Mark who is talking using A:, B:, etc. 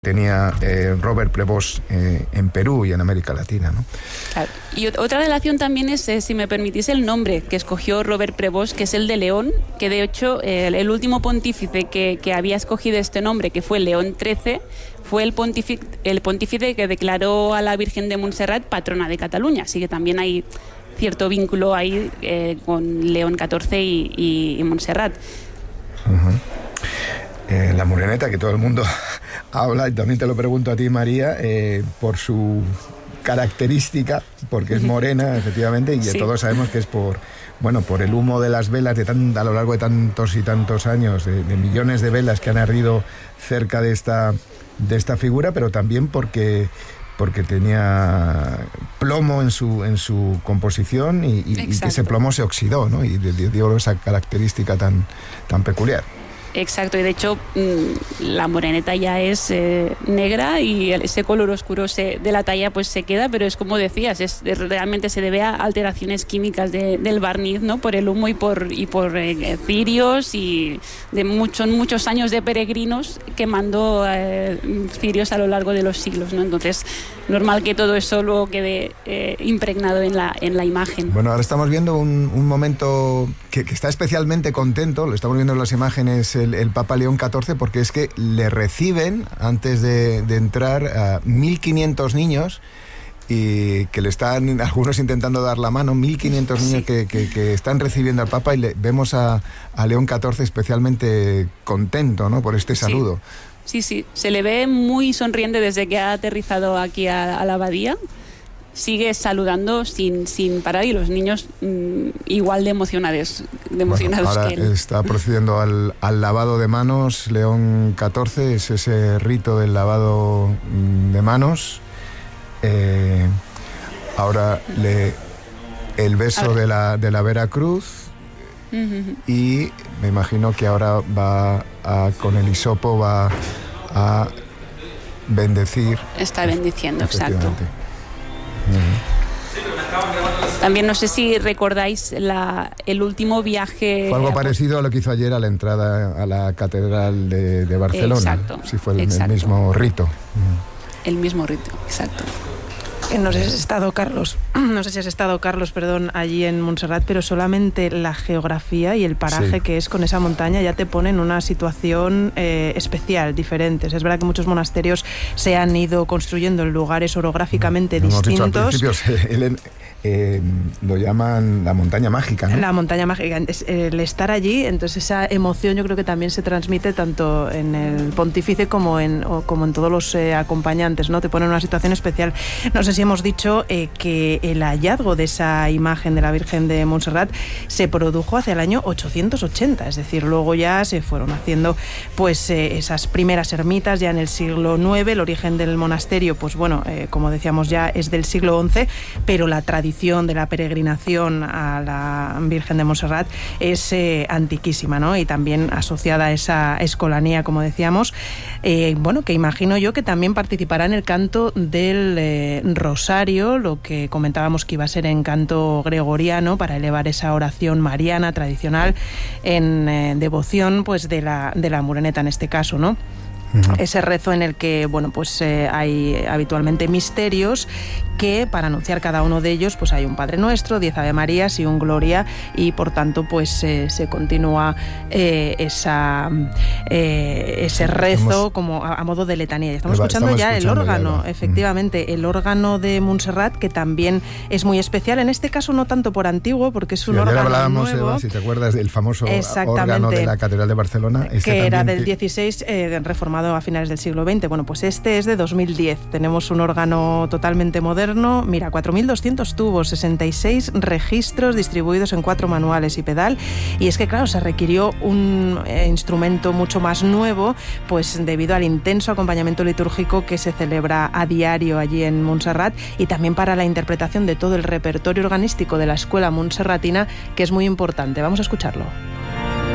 A: tenía Robert Prevost en Perú y en América Latina, ¿no?
B: Claro. Y otra relación también es, si me permitís, el nombre que escogió Robert Prevost, que es el de León, que de hecho el último pontífice que había escogido este nombre, que fue León XIII, fue el pontífice que declaró a la Virgen de Montserrat patrona de Cataluña, así que también hay cierto vínculo ahí con León XIV y Montserrat.
A: Uh-huh. La moreneta, que todo el mundo habla, y también te lo pregunto a ti, María, por su característica, porque es morena, efectivamente, y sí, todos sabemos que es por el humo de las velas a lo largo de tantos y tantos años, de millones de velas que han ardido cerca de esta figura, pero también porque tenía plomo en su composición y que ese plomo se oxidó, ¿no? Y dio esa característica tan peculiar.
B: Exacto, y de hecho la moreneta ya es negra y ese color oscuro de la talla pues se queda, pero es como decías, realmente se debe a alteraciones químicas del barniz, ¿no? Por el humo y por cirios y de muchos años de peregrinos quemando cirios a lo largo de los siglos, ¿no? Entonces, normal que todo eso luego quede impregnado en la imagen.
A: Bueno, ahora estamos viendo un momento que está especialmente contento, lo estamos viendo en las imágenes el Papa León XIV, porque es que le reciben antes de entrar a 1.500 niños y que le están algunos intentando dar la mano, 1.500 niños que están recibiendo al Papa, y vemos a León XIV especialmente contento, ¿no? Por este saludo.
B: Sí, se le ve muy sonriente desde que ha aterrizado aquí a la abadía. Sigue saludando sin parar y los niños igual de emocionados
A: ahora
B: que él.
A: Está procediendo al lavado de manos León XIV, es ese rito del lavado de manos. Ahora el beso de la Veracruz. Uh-huh. Y me imagino que ahora con el hisopo va a bendecir.
B: Está bendiciendo, exacto. También no sé si recordáis el último viaje.
A: Fue algo parecido a lo que hizo ayer a la entrada a la Catedral de Barcelona.
B: Exacto.
A: Sí, fue el mismo rito.
B: El mismo rito, exacto.
C: No sé si has estado, Carlos, allí en Montserrat, pero solamente la geografía y el paraje que es con esa montaña ya te pone en una situación especial, diferente. Es verdad que muchos monasterios se han ido construyendo en lugares orográficamente distintos.
A: Hemos dicho al principio, lo llaman la montaña mágica, ¿no?
C: La montaña mágica, el estar allí, entonces esa emoción yo creo que también se transmite tanto en el pontífice como en todos los acompañantes, ¿no? Te pone en una situación especial. No sé si hemos dicho que el hallazgo de esa imagen de la Virgen de Montserrat se produjo hacia el año 880, es decir, luego ya se fueron haciendo pues esas primeras ermitas ya en el siglo IX. El origen del monasterio, pues bueno, como decíamos ya, es del siglo XI, pero la tradición de la peregrinación a la Virgen de Montserrat es antiquísima, ¿no? Y también asociada a esa escolanía, como decíamos, que imagino yo que también participará en el canto del Rosario, lo que comentábamos que iba a ser en canto gregoriano para elevar esa oración mariana tradicional en devoción pues de la moreneta en este caso, ¿no? Ese rezo en el que hay habitualmente misterios que para anunciar cada uno de ellos pues hay un Padre Nuestro, 10 Ave Marías y un Gloria, y por tanto pues se continúa ese rezo como a modo de letanía. Estamos escuchando ya el órgano, efectivamente, el órgano de Montserrat, que también es muy especial, en este caso no tanto por antiguo, porque es un órgano
A: hablábamos,
C: nuevo.
A: Eva, si te acuerdas del famoso órgano de la Catedral de Barcelona,
C: que era del 16, reformado a finales del siglo XX. Bueno, pues este es de 2010. Tenemos un órgano totalmente moderno. Mira, 4.200 tubos, 66 registros distribuidos en 4 manuales y pedal. Y es que, claro, se requirió un instrumento mucho más nuevo, pues debido al intenso acompañamiento litúrgico que se celebra a diario allí en Montserrat, y también para la interpretación de todo el repertorio organístico de la escuela montserratina, que es muy importante. Vamos a escucharlo.